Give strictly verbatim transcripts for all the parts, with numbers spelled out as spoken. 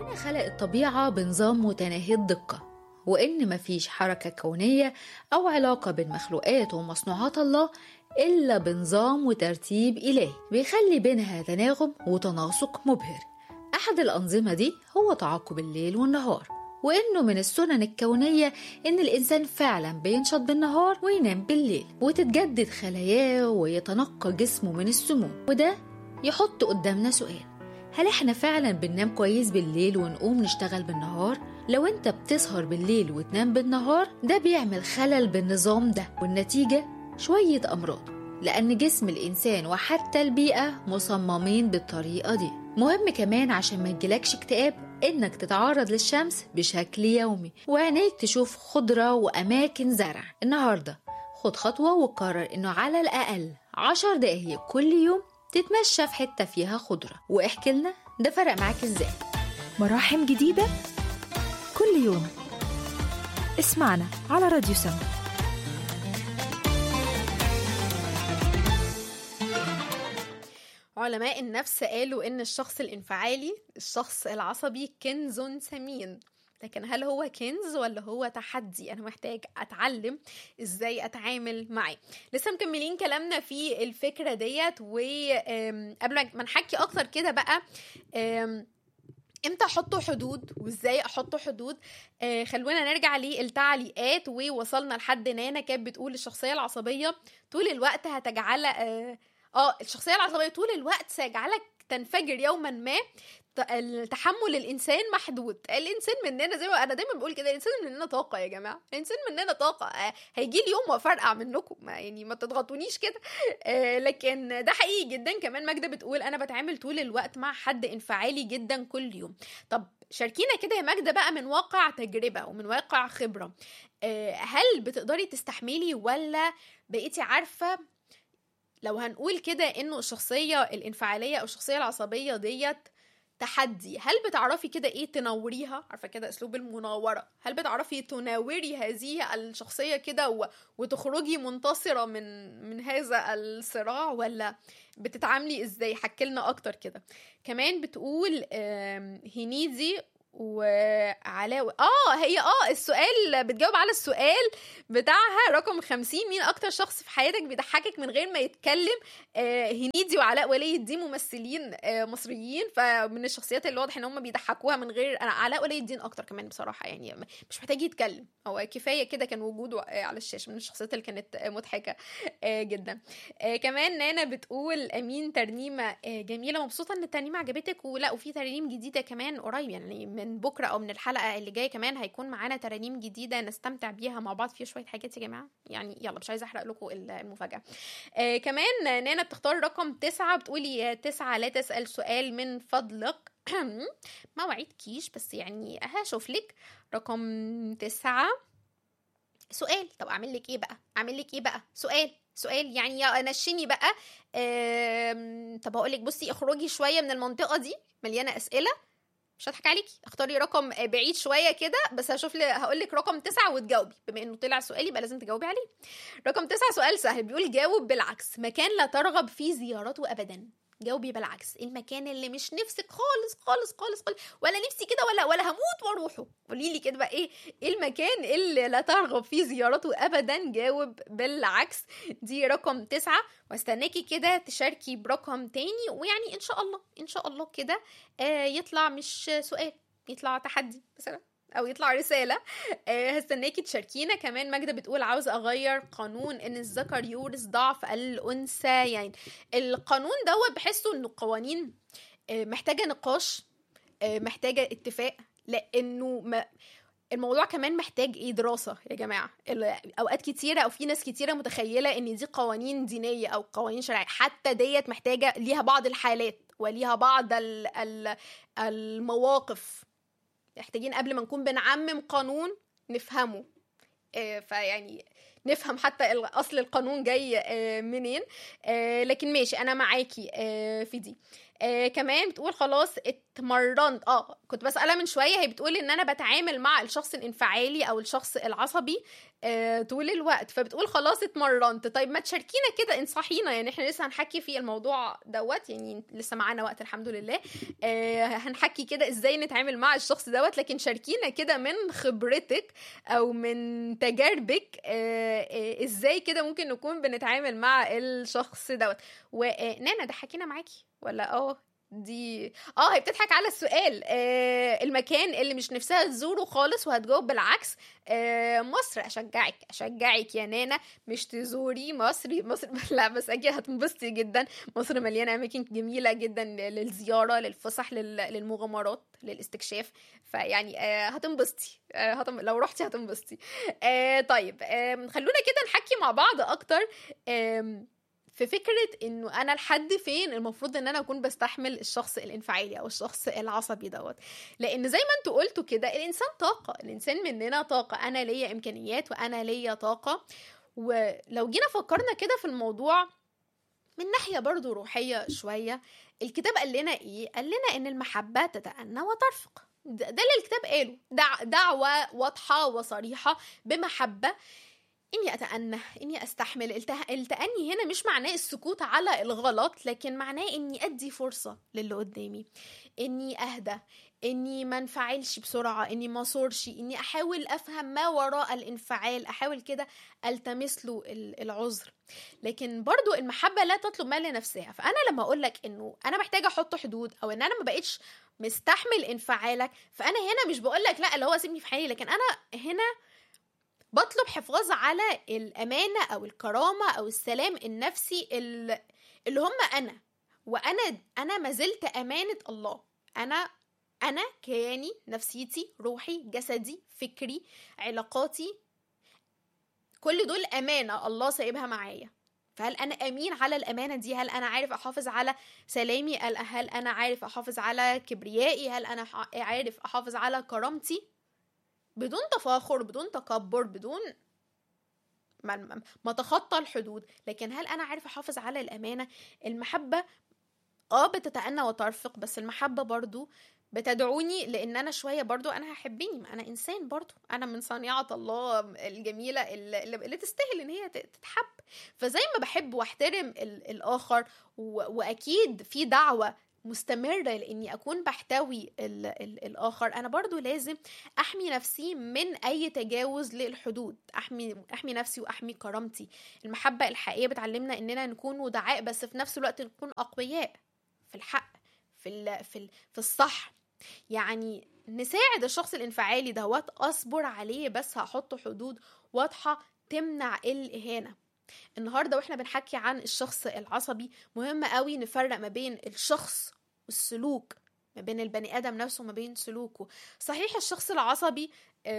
ربنا خلق الطبيعة بنظام متناهي الدقة، وإن مفيش حركة كونية أو علاقة بين مخلوقات ومصنوعات الله إلا بنظام وترتيب إلهي بيخلي بينها تناغم وتناسق مبهر. أحد الأنظمة دي هو تعاقب الليل والنهار، وإنه من السنن الكونية إن الإنسان فعلا بينشط بالنهار وينام بالليل، وتتجدد خلاياه ويتنقى جسمه من السموم. وده يحط قدامنا سؤال: هل إحنا فعلا بننام كويس بالليل ونقوم نشتغل بالنهار؟ لو أنت بتسهر بالليل وتنام بالنهار، ده بيعمل خلل بالنظام ده، والنتيجة شوية أمراض، لأن جسم الإنسان وحتى البيئة مصممين بالطريقة دي. مهم كمان عشان ما يجيلكش اكتئاب إنك تتعرض للشمس بشكل يومي، وعينيك تشوف خضرة وأماكن زرع. النهاردة خد خطوة وقرر إنه على الأقل عشر دقايق كل يوم تتمشى في حتة فيها خضرة، واحكي لنا ده فرق معاك إزاي. مراحم جديدة كل يوم، اسمعنا على راديو سما. علماء النفس قالوا إن الشخص الانفعالي، الشخص العصبي، كنز ثمين. لكن هل هو كنز ولا هو تحدي؟ أنا محتاج أتعلم إزاي أتعامل معاه. لسه مكملين كلامنا في الفكرة ديت، وقبل ما نحكي أكتر كده بقى امتى احط حدود وازاي احط حدود، آه خلونا نرجع للتعليقات. ووصلنا لحد نانا كانت بتقول الشخصية العصبية طول الوقت هتجعل اه, آه الشخصية العصبية طول الوقت سيجعلك تنفجر يوما ما. التحمل الانسان محدود. الانسان مننا زي ما انا دايما بقول كده، الانسان مننا طاقه يا جماعه، الانسان مننا طاقه. آه هيجي لي يوم وافرقع منكم، ما يعني ما تضغطونيش كده. آه لكن ده حقيقي جدا. كمان ماجده بتقول انا بتعامل طول الوقت مع حد انفعالي جدا كل يوم. طب شاركينا كده يا ماجده بقى من واقع تجربه ومن واقع خبره، آه هل بتقدري تستحملي ولا بقيتي عارفه لو هنقول كده انه الشخصيه الانفعاليه او الشخصيه العصبيه ديت تحدي؟ هل بتعرفي كده ايه تنوريها؟ عارفه كده اسلوب المناوره. هل بتعرفي تناوري هذه الشخصيه كده و... وتخرجي منتصره من من هذا الصراع، ولا بتتعاملي ازاي؟ حكي لنا اكتر كده. كمان بتقول هنيدي وعلاوي اه هي اه السؤال بتجاوب على السؤال بتاعها رقم خمسين: مين اكتر شخص في حياتك بيضحكك من غير ما يتكلم؟ آه هنيدي وعلاء ولي الدين ممثلين آه مصريين، فمن الشخصيات اللي واضح ان هم بيضحكوها من غير. انا علاء ولي الدين اكتر كمان بصراحه، يعني مش محتاج يتكلم، هو كفايه كده كان وجوده آه على الشاشه. من الشخصيات اللي كانت آه مضحكه آه جدا. آه كمان نانا بتقول امين ترنيمه آه جميله، مبسوطه ان الترنيمه عجبتك، ولا وفي ترانيم جديده كمان قريب، يعني من بكره او من الحلقه اللي جايه كمان هيكون معانا ترانيم جديده نستمتع بيها مع بعض. فيها شويه حاجات يا جماعه، يعني يلا مش عايزه احرق لكم المفاجاه. آه كمان نانا بتختار رقم تسعة، بتقولي تسعة لا تسال سؤال من فضلك. ما وعدكيش بس يعني هشوف لك. رقم تسعة سؤال. طب اعمل لك ايه بقى؟ اعمل لك ايه بقى؟ سؤال سؤال يعني نشيني بقى. طب هقول لك بصي، اخرجي شويه من المنطقه دي مليانه اسئله، مش هضحك عليكي، اختاري رقم بعيد شويه كده بس. هشوف لي هقول لك رقم تسعة وتجاوبي، بما انه طلع سؤالي يبقى لازم تجاوبي عليه. رقم تسعة سؤال سهل، بيقول جاوب بالعكس. مكان لا ترغب في زيارته ابدا. جاوبي بالعكس. المكان اللي مش نفسك خالص خالص خالص خالص، ولا نفسي كده ولا ولا هموت واروحه. قولي لي كده بقى ايه ايه المكان اللي لا ترغب في زيارته ابدا. جاوب بالعكس. دي رقم تسعة، واستناكي كده تشاركي برقم تاني، ويعني ان شاء الله ان شاء الله كده آه يطلع مش سؤال، يطلع تحدي مثلا او يطلع رسالة. آه هستناكي تشاركينا. كمان ماجدة بتقول عاوز اغير قانون ان الذكر يورث ضعف الانثى. يعني القانون دوت بحسه انه قوانين آه محتاجة نقاش، آه محتاجة اتفاق، لانه ما الموضوع كمان محتاج ايه دراسة يا جماعة. اوقات كتيرة او في ناس كتيرة متخيلة ان دي قوانين دينية او قوانين شرعية، حتى ديت محتاجة ليها بعض الحالات وليها بعض المواقف. محتاجين قبل ما نكون بنعمم قانون نفهمه، آه فيعني نفهم حتى اصل القانون جاي آه منين. آه لكن ماشي انا معاكي آه في دي. آه كمان بتقول خلاص اتمرنت. اه كنت بسألها من شوية، هي بتقول ان انا بتعامل مع الشخص الانفعالي او الشخص العصبي آه طول الوقت، فبتقول خلاص اتمرنت. طيب ما تشاركينا كده، انصحينا، يعني احنا لسه هنحكي في الموضوع دوت، يعني لسه معانا وقت الحمد لله. آه هنحكي كده ازاي نتعامل مع الشخص دوت، لكن شاركينا كده من خبرتك او من تجاربك آه آه ازاي كده ممكن نكون بنتعامل مع الشخص دوت. ونانا ده حكينا معاكي ولا اه دي اه هي بتضحك على السؤال. آه المكان اللي مش نفسها تزوره خالص، وهتجاوب بالعكس آه مصر. اشجعك اشجعك يا نانا مش تزوري مصر مصر لا بس اكيد هتنبسطي جدا. مصر مليانه اماكن جميله جدا للزياره، للفسح، للمغامرات، للاستكشاف، فيعني آه هتنبسطي. آه هتم... لو رحتي هتنبسطي. آه طيب آه خلونا كده نحكي مع بعض اكتر آه في فكرة انه انا لحد فين المفروض ان انا اكون بستحمل الشخص الانفعالي او الشخص العصبي دوت. لان زي ما انتوا قلتوا كده، الانسان طاقة، الانسان مننا طاقة، انا ليا امكانيات وانا ليا طاقة. ولو جينا فكرنا كده في الموضوع من ناحية برضو روحية شوية، الكتاب قال لنا ايه؟ قال لنا ان المحبة تتأنى وترفق. ده, ده اللي الكتاب قاله، دع دعوة واضحة وصريحة بمحبة، إني أتأنى، إني أستحمل. التأني هنا مش معناه السكوت على الغلط، لكن معناه إني أدي فرصة للي قدامي، إني أهدى، إني ما انفعلش بسرعة، إني ما صورش، إني أحاول أفهم ما وراء الانفعال، أحاول كده ألتمس له العذر. لكن برضو المحبة لا تطلب ما لنفسها. فأنا لما أقولك إنه أنا محتاجة أحط حدود، أو إن أنا ما بقيتش مستحمل انفعالك، فأنا هنا مش بقولك لا اللي هو سيبني في حالي، لكن أنا هنا بطلب حفاظ على الأمانة أو الكرامة أو السلام النفسي اللي هم أنا. وأنا أنا ما زلت أمانة الله. أنا أنا كياني، نفسيتي، روحي، جسدي، فكري، علاقاتي، كل دول أمانة الله سايبها معايا. فهل أنا أمين على الأمانة دي؟ هل أنا عارف أحافظ على سلامي؟ هل أنا عارف أحافظ على كبريائي؟ هل أنا عارف أحافظ على كرامتي بدون تفاخر، بدون تكبر، بدون ما, ما تخطى الحدود؟ لكن هل أنا عارف أحافظ على الأمانة؟ المحبة اه بتتأنى وترفق، بس المحبة برضو بتدعوني لأن أنا شوية برضو أنا هحبني، ما أنا إنسان برضو، أنا من صنيعة الله الجميلة اللي, اللي تستاهل إن هي تتحب. فزي ما بحب واحترم الآخر، وأكيد في دعوة مستمرة لأني أكون بحتوي ال ال الآخر، أنا برضو لازم أحمي نفسي من أي تجاوز للحدود، أحمي, أحمي نفسي وأحمي كرامتي. المحبة الحقيقية بتعلمنا إننا نكون ودعاء، بس في نفس الوقت نكون أقوياء في الحق، في, ال في, ال في الصح. يعني نساعد الشخص الانفعالي دوت، أصبر عليه، بس هحط حدود واضحة تمنع الإهانة. النهاردة واحنا بنحكي عن الشخص العصبي، مهم قوي نفرق ما بين الشخص والسلوك، ما بين البني آدم نفسه وما بين سلوكه. صحيح الشخص العصبي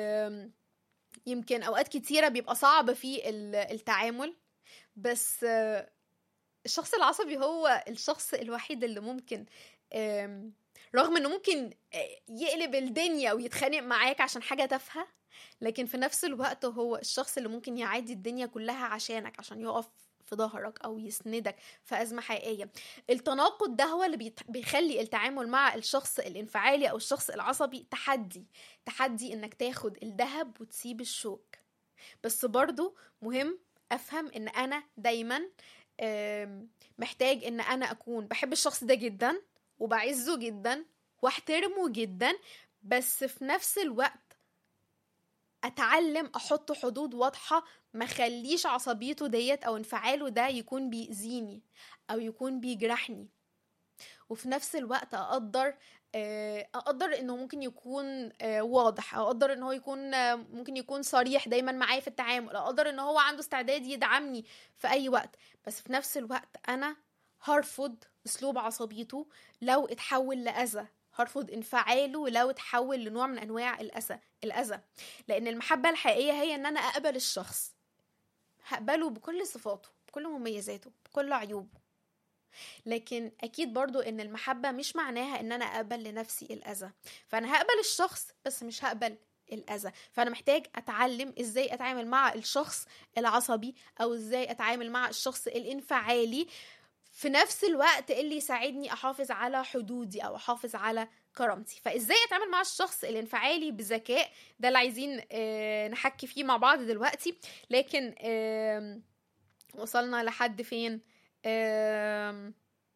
يمكن أوقات كتيرة بيبقى صعب في التعامل، بس الشخص العصبي هو الشخص الوحيد اللي ممكن رغم انه ممكن يقلب الدنيا ويتخانق معاك عشان حاجة تافهة، لكن في نفس الوقت هو الشخص اللي ممكن يعدي الدنيا كلها عشانك، عشان يقف في ظهرك أو يسندك في أزمة حقيقية. التناقض ده هو اللي بيخلي التعامل مع الشخص الانفعالي أو الشخص العصبي تحدي تحدي إنك تاخد الذهب وتسيب الشوك. بس برضو مهم أفهم إن أنا دايما محتاج إن أنا أكون بحب الشخص ده جدا وبعزه جدا واحترمه جدا، بس في نفس الوقت اتعلم احط حدود واضحة، ما خليش عصبيته ديت او انفعاله ده يكون بيأذيني او يكون بيجرحني. وفي نفس الوقت اقدر اقدر انه ممكن يكون واضح، او اقدر انه يكون ممكن يكون صريح دايما معايا في التعامل، اقدر انه هو عنده استعداد يدعمني في اي وقت، بس في نفس الوقت انا هرفض اسلوب عصبيته لو اتحول لأذى، هرفض انفعاله لو اتحول لنوع من انواع الأذى الأذى لأن المحبة الحقيقية هي ان انا اقبل الشخص، هقبله بكل صفاته، بكل مميزاته، بكل عيوبه. لكن اكيد برضو ان المحبة مش معناها ان انا اقبل لنفسي الأذى، فانا هقبل الشخص بس مش هقبل الأذى. فانا محتاج اتعلم ازاي اتعامل مع الشخص العصبي او ازاي اتعامل مع الشخص الانفعالي في نفس الوقت اللي يساعدني احافظ على حدودي او احافظ على كرامتي. فازاي اتعامل مع الشخص الانفعالي بذكاء، ده اللي عايزين آه نحكي فيه مع بعض دلوقتي. لكن آه وصلنا لحد فين؟ آه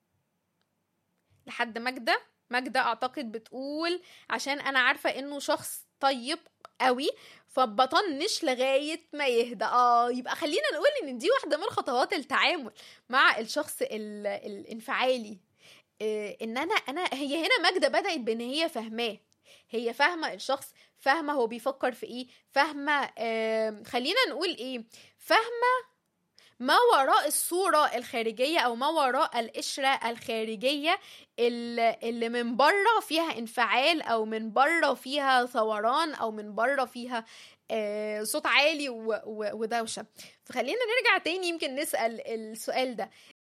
لحد ماجدة. ماجدة اعتقد بتقول عشان انا عارفة انه شخص طيب قوي فبطنش لغاية ما يهدى. اه يبقى خلينا نقول ان دي واحدة من خطوات التعامل مع الشخص الانفعالي. إيه ان انا انا هي هنا ماجدة بدأت بان هي فاهماه، هي فاهمة الشخص، فاهمة هو بيفكر في ايه، فاهمة آه خلينا نقول ايه، فاهمة ما وراء الصورة الخارجية أو ما وراء القشرة الخارجية اللي من بره فيها انفعال، أو من بره فيها ثوران، أو من بره فيها آه صوت عالي ودوشة. فخلينا نرجع تاني يمكن نسأل السؤال ده،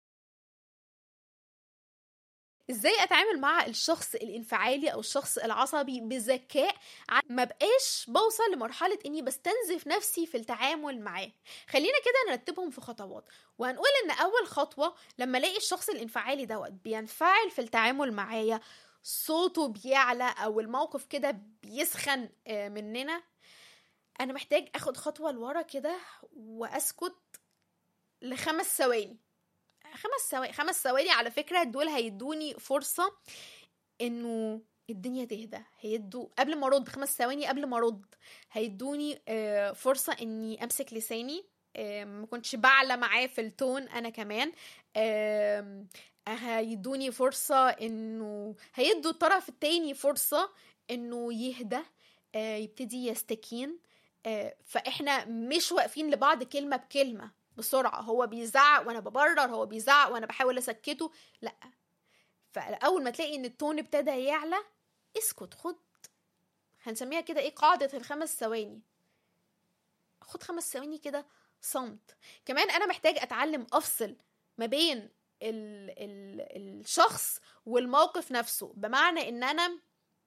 ازاي اتعامل مع الشخص الانفعالي او الشخص العصبي بذكاء، ما بقاش بوصل لمرحلة اني بستنزف نفسي في التعامل معاه. خلينا كده نرتبهم في خطوات، وهنقول ان اول خطوة لما الاقي الشخص الانفعالي دوت بينفعل في التعامل معايا، صوته بيعلى او الموقف كده بيسخن مننا، انا محتاج اخد خطوة لورا كده واسكت لخمس ثواني. خمس ثواني خمس ثواني على فكرة دول هيدوني فرصة انه الدنيا تهدى، هيدوا قبل ما ارد، خمس ثواني قبل ما ارد هيدوني فرصة اني امسك لساني، ما كنتش بعلى معاه في التون انا كمان، هيدوني فرصة انه هيدوا الطرف التاني فرصة انه يهدى، يبتدي يستكين. فاحنا مش واقفين لبعض كلمة بكلمة بسرعة، هو بيزعق وانا ببرر، هو بيزعق وانا بحاول اسكته، لا. فاول ما تلاقي ان التون ابتدى يعلى اسكت، خد هنسميها كده ايه، قاعدة الخمس ثواني، خد خمس ثواني كده صمت. كمان انا محتاج اتعلم افصل ما بين ال ال الشخص والموقف نفسه، بمعنى ان انا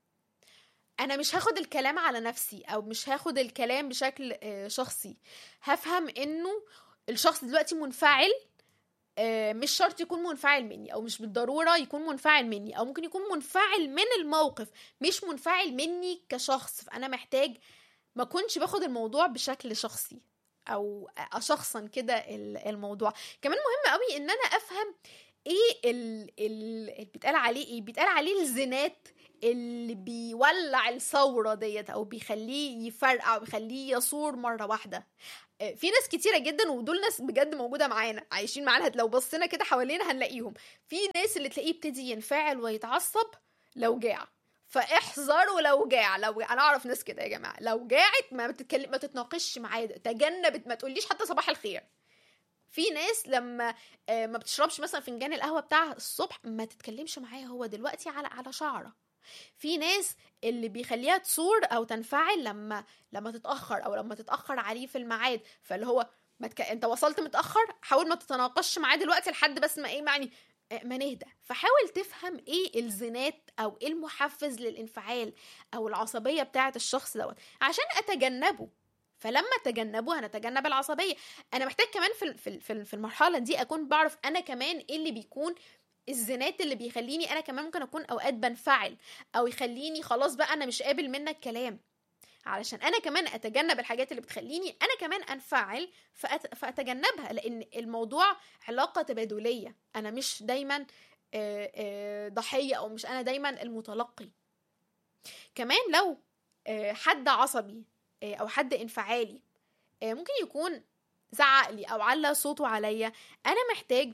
انا مش هاخد الكلام على نفسي او مش هاخد الكلام بشكل شخصي، هفهم انه الشخص دلوقتي منفعل، مش شرط يكون منفعل مني، او مش بالضرورة يكون منفعل مني، او ممكن يكون منفعل من الموقف مش منفعل مني كشخص. فانا محتاج ما كنتش باخد الموضوع بشكل شخصي او اشخصا كده الموضوع. كمان مهم قوي ان انا افهم ايه اللي بيتقال عليه، ايه بيتقال عليه الزنات اللي بيولع الثورة ديت او بيخليه يفرقع او بيخليه يصور مرة واحدة. في ناس كتيرة جدا، ودول ناس بجد موجودة معانا عايشين معانا، لو بصينا كده حوالينا هنلاقيهم. في ناس اللي تلاقيه ابتدي ينفعل ويتعصب لو جاع، فاحذروا لو جاع. لو جاع. انا اعرف ناس كده يا جماعة، لو جاعت ما تتكلم، ما تتناقش معايا، تجنبت، ما تقوليش حتى صباح الخير. في ناس لما ما بتشربش مثلا فنجان القهوة بتاعها الصبح ما تتكلمش معايا، هو دلوقتي على على شعره. في ناس اللي بيخليها تصور او تنفعل لما لما تتاخر او لما تتاخر عليه في الميعاد، فاللي هو ما تك... انت وصلت متاخر، حاول ما تتناقش معاه دلوقتي لحد بس ما ايه معني ما نهدى. فحاول تفهم ايه الزنات او ايه المحفز للانفعال او العصبيه بتاعه الشخص دوت عشان اتجنبه. فلما اتجنبه هنتجنب العصبيه. انا محتاج كمان في في في المرحله دي اكون بعرف انا كمان ايه اللي بيكون الزنات اللي بيخليني انا كمان ممكن اكون اوقات بنفعل، او يخليني خلاص بقى انا مش قابل منك كلام، علشان انا كمان اتجنب الحاجات اللي بتخليني انا كمان انفعل فأت... فاتجنبها. لان الموضوع علاقة تبادلية، انا مش دايما ضحية او مش انا دايما المتلقي. كمان لو حد عصبي او حد انفعالي ممكن يكون زعق لي او على صوته عليا، انا محتاج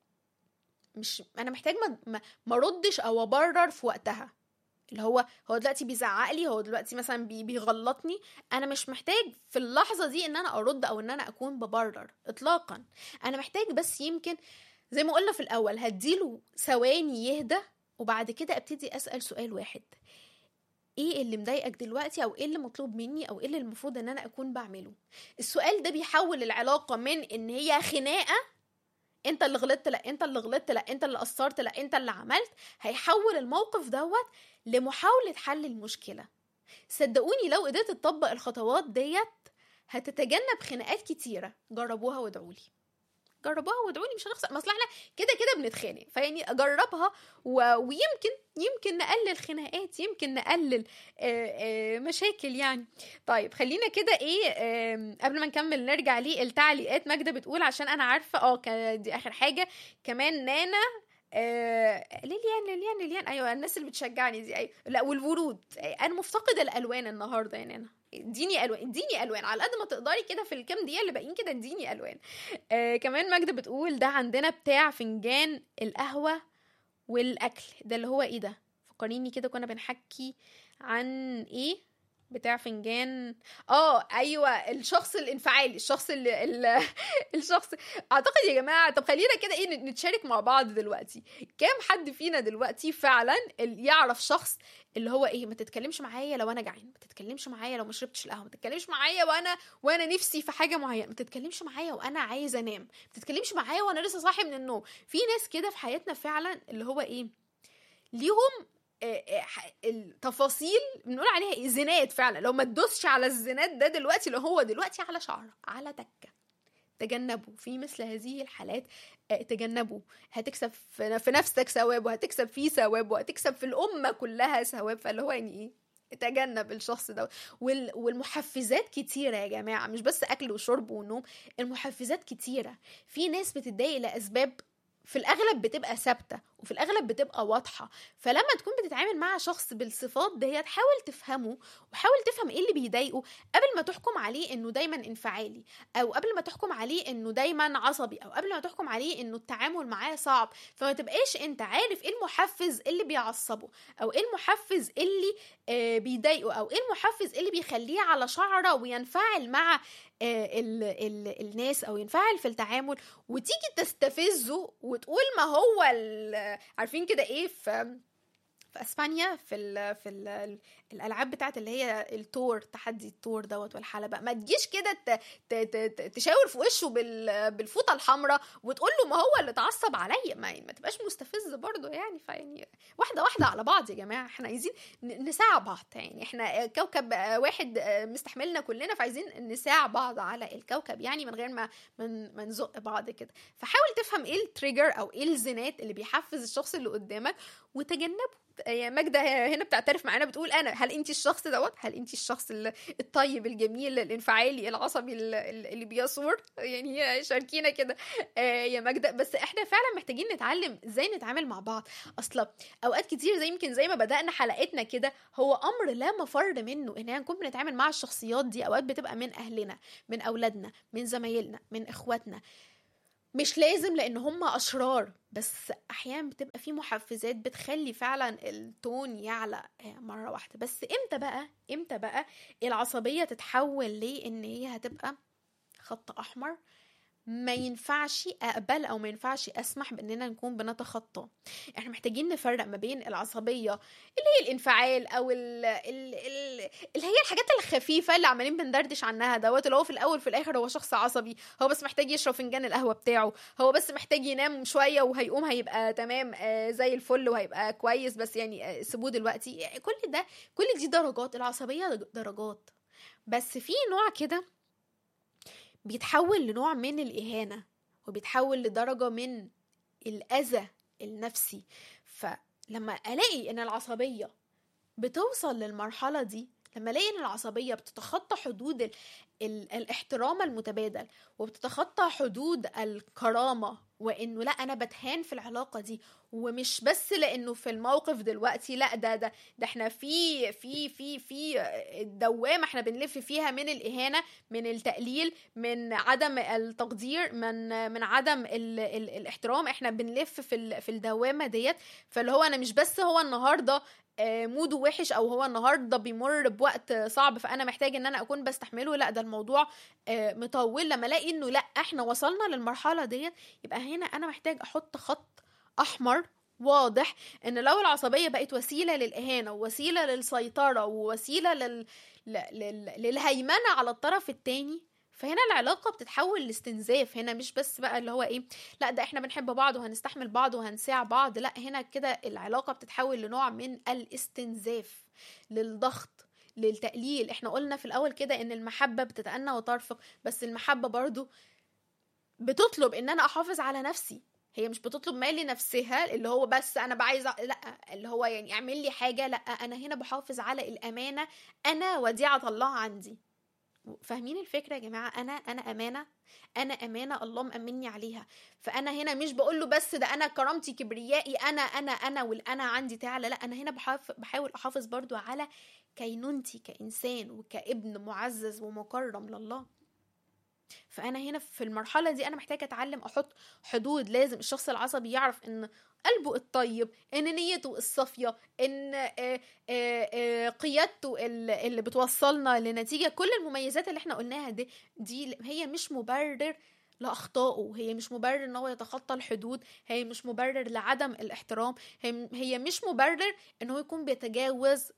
مش انا محتاج ما ما ردش او ابرر في وقتها. اللي هو هو دلوقتي بيزعق لي، هو دلوقتي مثلا بي بيغلطني، انا مش محتاج في اللحظه دي ان انا ارد او ان انا اكون ببرر اطلاقا. انا محتاج بس يمكن زي ما قلنا في الاول هديله ثواني يهدى، وبعد كده ابتدي اسال سؤال واحد، ايه اللي مضايقك دلوقتي، او ايه اللي مطلوب مني، او ايه اللي المفروض ان انا اكون بعمله. السؤال ده بيحول العلاقه من ان هي خناقه، انت اللي غلطت، لا انت اللي غلطت، لا انت اللي قصرت، لا انت اللي عملت، هيحول الموقف دوت لمحاولة حل المشكلة. صدقوني لو قدرت تطبق الخطوات ديت هتتجنب خناقات كتيرة. جربوها وادعولي. جربوها وادعوا لي مش هنخسر، ما اصل احنا كده كده بنتخانق، فيعني جربها و... ويمكن يمكن نقلل خناقات، يمكن نقلل آآ آآ مشاكل يعني. طيب خلينا كده ايه قبل ما نكمل نرجع ليه التعليقات. ماجدة بتقول عشان انا عارفه اه دي اخر حاجه. كمان نانا آه ليليان ليليان ليليان ايوه الناس اللي بتشجعني دي، ايوه لا والورود. انا مفتقده الالوان النهارده يعني، انا اديني الوان اديني الوان على قد ما تقدري كده في الكام دقيقه اللي باقيين كده، اديني الوان. آه كمان ماجدة بتقول ده عندنا بتاع فنجان القهوه والاكل ده اللي هو ايه ده؟ فكريني كده كنا بنحكي عن ايه بتاع فنجان. اه ايوه الشخص الانفعالي، الشخص اللي ال... الشخص اعتقد يا جماعه. طب خلينا كده ايه نتشارك مع بعض دلوقتي. كام حد فينا دلوقتي فعلا يعرف شخص اللي هو ايه ما تتكلمش معايا لو انا جعان، ما تتكلمش معايا لو ما شربتش القهوه، ما تتكلمش معايا وانا وانا نفسي في حاجه معينه، ما تتكلمش معايا وانا عايز انام، ما تتكلمش معايا وانا لسه صاحي من النوم. في ناس كده في حياتنا فعلا اللي هو ايه ليهم التفاصيل بنقول عليها ايه زنات فعلا. لو ما تدوسش على الزنات ده دلوقتي اللي هو دلوقتي على شعره على تكه، تجنبوا في مثل هذه الحالات. تجنبوا، هتكسب في نفسك ثواب وهتكسب فيه ثواب وهتكسب في الامه كلها ثواب. فاللي هو يعني ايه تجنب الشخص ده. والمحفزات كتيرة يا جماعة، مش بس أكل وشرب ونوم، المحفزات كتيرة. في ناس بتتضايق لأسباب في الأغلب بتبقى ثابتة وفي الأغلب بتبقى واضحة. فلما تكون بتتعامل مع شخص بالصفات دي تحاول تفهمه وحاول تفهم ايه اللي بيضايقه قبل ما تحكم عليه انه دايما انفعالي، او قبل ما تحكم عليه انه دايما عصبي، او قبل ما تحكم عليه انه التعامل معاه صعب. فما تبقاش انت عارف ايه المحفز اللي بيعصبه، او ايه المحفز اللي آه بيضايقه، او ايه المحفز اللي بيخليه على شعره وينفعل مع آه ال ال الناس او ينفعل في التعامل، وتيجي تستفزه وتقول ما هو عارفين كده ايه في في اسبانيا في ال في ال الالعاب بتاعت اللي هي التور، تحدي التور دوت والحلبة، ما تجيش كده تشاور في وشه بالفوطه الحمراء وتقول له ما هو اللي اتعصب عليا، ما, ما تبقاش مستفز برضو يعني. فيعني واحده واحده على بعض يا جماعه، احنا عايزين نساعد بعض يعني، احنا كوكب واحد مستحملنا كلنا، فعايزين نساعد بعض على الكوكب يعني من غير ما ما نزق بعض كده. فحاول تفهم ايه التريجر او ايه الزنات اللي بيحفز الشخص اللي قدامك وتجنبه. يا ماجدة هنا بتعترف معانا بتقول انا هل انت الشخص دوت؟ هل انت الشخص الطيب الجميل الانفعالي العصبي اللي بيصور؟ يعني شاركينا كده يا ماجدة. بس احنا فعلا محتاجين نتعلم ازاي نتعامل مع بعض. اصلا اوقات كتير زي يمكن زي ما بدأنا حلقتنا كده هو امر لا مفر منه ان نكون بنتعامل مع الشخصيات دي. اوقات بتبقى من اهلنا، من اولادنا، من زمايلنا، من اخواتنا، مش لازم لان هم اشرار، بس احيانا بتبقى في محفزات بتخلي فعلا التون يعلى مره واحده. بس امتى بقى امتى بقى العصبيه تتحول ليه ان هي هتبقى خط احمر ما ينفعش اقبل او ما ينفعش اسمح باننا نكون بنتخطى؟ احنا محتاجين نفرق ما بين العصبيه اللي هي الانفعال او ال ال ال اللي هي الحاجات الخفيفه اللي عمالين بندردش عنها دوت، اللي هو في الاول في الاخر هو شخص عصبي، هو بس محتاج يشرب فنجان القهوه بتاعه، هو بس محتاج ينام شويه وهيقوم هيبقى تمام آه زي الفل وهيبقى كويس، بس يعني آه سيبوه دلوقتي. يعني كل ده كل دي درجات، العصبيه درجات. بس في نوع كده بيتحول لنوع من الإهانة وبيتحول لدرجة من الأذى النفسي. فلما ألاقي إن العصبية بتوصل للمرحلة دي، لما ألاقي إن العصبية بتتخطى حدود ال ال الاحترام المتبادل وبتتخطى حدود الكرامة، وإنه لا أنا بتهان في العلاقة دي، ومش بس لأنه في الموقف دلوقتي، لا ده ده ده احنا في في في في الدوامة احنا بنلف فيها من الإهانة، من التقليل، من عدم التقدير، من من عدم ال ال الاحترام، احنا بنلف في في الدوامة ديت. فاللي هو أنا مش بس هو النهاردة موده وحش او هو النهارده بيمر بوقت صعب فانا محتاج ان انا اكون بستحمله، لا ده الموضوع مطول. لما الاقي انه لا احنا وصلنا للمرحله ديت، يبقى هنا انا محتاج احط خط احمر واضح ان لو العصبيه بقت وسيله للاهانه ووسيله للسيطره ووسيله لل... لل... للهيمنه على الطرف التاني، فهنا العلاقة بتتحول لاستنزاف. هنا مش بس بقى اللي هو ايه لا ده احنا بنحب بعض وهنستحمل بعض وهنساع بعض، لا هنا كده العلاقة بتتحول لنوع من الاستنزاف، للضغط، للتقليل. احنا قلنا في الاول كده ان المحبة بتتأنى وترفق، بس المحبة برضو بتطلب ان انا احافظ على نفسي، هي مش بتطلب مال لنفسها اللي هو بس انا بعايزه، لا، اللي هو يعني اعمل لي حاجه، لا، انا هنا بحافظ على الامانه، انا وديعه الله عندي. فاهمين الفكره يا جماعه؟ انا انا امانه، انا امانه الله مأمني عليها. فانا هنا مش بقول له بس ده انا كرامتي كبريائي، انا انا انا والانا عندي تعالى، لا، انا هنا بحاول احافظ برضو على كينونتي كإنسان وكابن معزز ومكرم لله. فأنا هنا في المرحلة دي أنا محتاجة أتعلم أحط حدود. لازم الشخص العصبي يعرف إن قلبه الطيب، إن نيته الصافية، إن قيادته اللي بتوصلنا لنتيجة، كل المميزات اللي احنا قلناها دي, دي هي مش مبرر لأخطائه، هي مش مبرر إن هو يتخطى الحدود، هي مش مبرر لعدم الاحترام، هي مش مبرر إن هو يكون بيتجاوز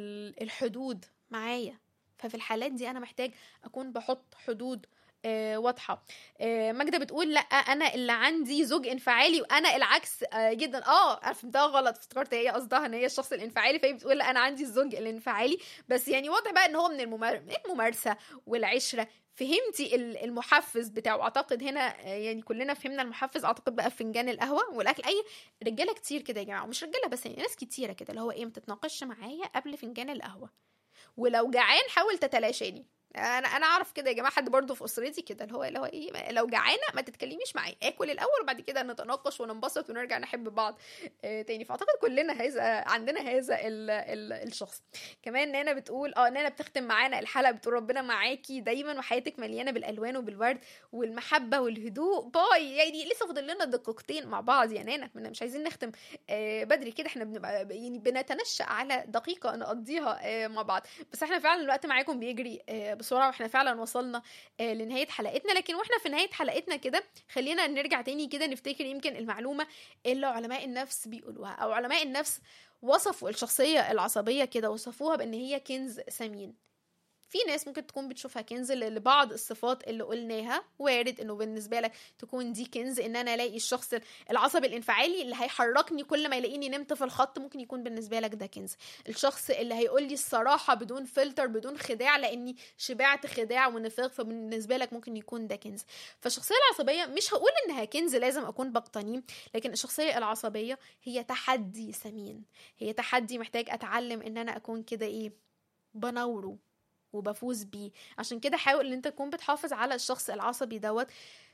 الحدود معايا. ففي الحالات دي أنا محتاج أكون بحط حدود آه واضحة. آه ماجدة بتقول لا انا اللي عندي زوج انفعالي وانا العكس آه جدا. اه فهمتها غلط، افتكرت هي قصدها ان هي الشخص الانفعالي، فهي بتقول لا انا عندي الزوج الانفعالي. بس يعني واضح بقى ان هو من الممار... الممارسة والعشرة. فهمتي المحفز بتاعه؟ اعتقد هنا يعني كلنا فهمنا المحفز، اعتقد بقى فنجان القهوه والاكل. اي رجاله كتير كده يا جماعه، مش رجاله بس، يعني ناس كتيره كده اللي هو ايه، ما تتناقش معايا قبل فنجان القهوه، ولو جعان حاول تتلاشاني. انا انا اعرف كده يا جماعه، حد برضو في اسرتي كده اللي هو اللي هو ايه، لو جعانه ما تتكلميش معايا، اكل الاول وبعد كده نتناقش وننبسط ونرجع نحب بعض آه تاني. فاعتقد كلنا هذا عندنا هذا ال ال الشخص. كمان نانا بتقول اه نانا بتختم معانا الحلقه بتقول ربنا معاكي دايما وحياتك مليانه بالالوان وبالورد والمحبه والهدوء. باي. يعني لسه فاضل لنا دقيقتين مع بعض يا نانا، مش عايزين نختم آه بدري كده، احنا بنبقى يعني بنتنشأ على دقيقه نقضيها آه مع بعض، بس احنا فعلا الوقت معاكم بيجري آه بسرعه، واحنا فعلا وصلنا آه لنهايه حلقتنا. لكن واحنا في نهايه حلقتنا كده خلينا نرجع تاني كده نفتكر يمكن المعلومه اللي علماء النفس بيقولوها، او علماء النفس وصفوا الشخصيه العصبيه كده، وصفوها بان هي كنز ثمين. في ناس ممكن تكون بتشوفها كنز لبعض الصفات اللي قلناها، وارد انه بالنسبه لك تكون دي كنز، ان انا الاقي الشخص العصبي الانفعالي اللي هيحركني كل ما يلاقيني نمت في الخط، ممكن يكون بالنسبه لك ده كنز. الشخص اللي هيقول لي الصراحه بدون فلتر بدون خداع لاني شبعت خداع ونفاق، فبالنسبه لك ممكن يكون ده كنز. فالشخصيه العصبيه مش هقول انها كنز لازم اكون بقتنيه، لكن الشخصيه العصبيه هي تحدي ثمين، هي تحدي محتاج اتعلم ان انا اكون كده ايه، بنوره وبفوز بيه. عشان كده حاول ان انت تكون بتحافظ على الشخص العصبي دوت،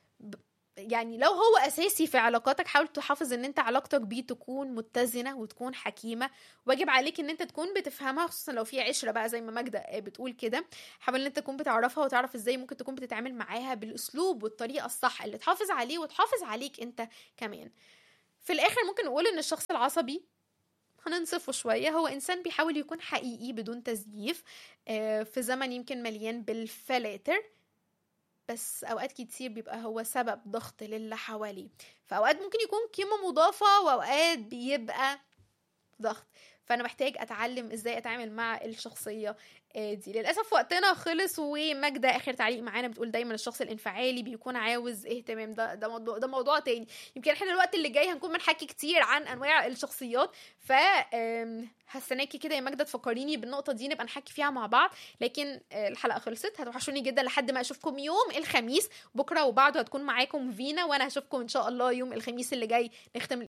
يعني لو هو اساسي في علاقاتك حاول تحافظ ان انت علاقتك بيه تكون متزنه وتكون حكيمه، واجب عليك ان انت تكون بتفهمها، خصوصا لو في عشره بقى زي ما ماجدة بتقول كده. حاول ان انت تكون بتعرفها وتعرف ازاي ممكن تكون بتتعامل معاها بالاسلوب والطريقه الصح اللي تحافظ عليه وتحافظ عليك انت كمان. في الاخر ممكن نقول ان الشخص العصبي هننصفه شوية، هو إنسان بيحاول يكون حقيقي بدون تزييف في زمن يمكن مليان بالفلاتر، بس أوقات كتير بيبقى هو سبب ضغط للي حواليه. فأوقات ممكن يكون قيمة مضافة وأوقات بيبقى ضغط. فأنا محتاج أتعلم إزاي أتعامل مع الشخصية دي. للأسف وقتنا خلص. وماجدة آخر تعليق معانا بتقول دايما الشخص الانفعالي بيكون عاوز اهتمام. ده ده موضوع, ده موضوع تاني، يمكن احنا الوقت اللي جاي هنكون بنحكي كتير عن أنواع الشخصيات. ف هستناكي كده يا ماجدة تفكريني بالنقطة دي نبقى نحكي فيها مع بعض. لكن الحلقة خلصت، هتوحشوني جدا لحد ما أشوفكم يوم الخميس. بكرة وبعده هتكون معاكم فينا، وأنا هشوفكم إن شاء الله يوم الخميس اللي جاي نختم